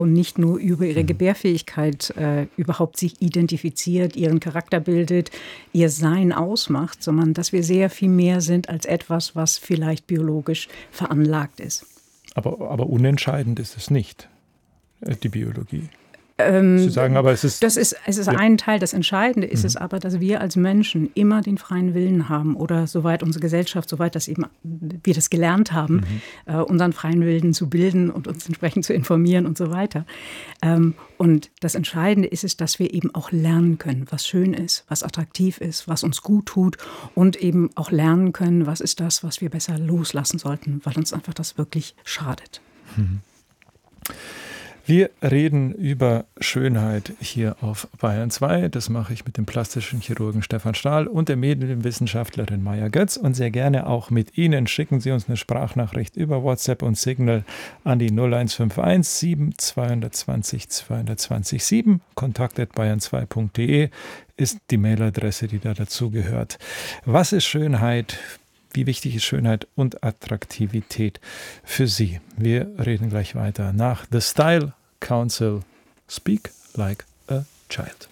und nicht nur über ihre Gebärfähigkeit überhaupt sich identifiziert, ihren Charakter bildet, ihr Sein ausmacht, sondern dass wir sehr viel mehr sind als etwas, was vielleicht biologisch veranlagt ist. Aber unentscheidend ist es nicht, die Biologie. Sie sagen aber, es ist ein Teil. Das Entscheidende ist es aber, dass wir als Menschen immer den freien Willen haben oder soweit unsere Gesellschaft, soweit das eben wir das gelernt haben, unseren freien Willen zu bilden und uns entsprechend zu informieren und so weiter. Und das Entscheidende ist es, dass wir eben auch lernen können, was schön ist, was attraktiv ist, was uns gut tut und eben auch lernen können, was ist das, was wir besser loslassen sollten, weil uns einfach das wirklich schadet. Wir reden über Schönheit hier auf Bayern 2. Das mache ich mit dem plastischen Chirurgen Stefan Stahl und der Medienwissenschaftlerin Maja Götz. Und sehr gerne auch mit Ihnen. Schicken Sie uns eine Sprachnachricht über WhatsApp und Signal an die 0151 7 220 220 7. kontakt@bayern2.de ist die Mailadresse, die da dazu gehört. Was ist Schönheit? Wie wichtig ist Schönheit und Attraktivität für Sie? Wir reden gleich weiter nach The Style Council. Speak like a child.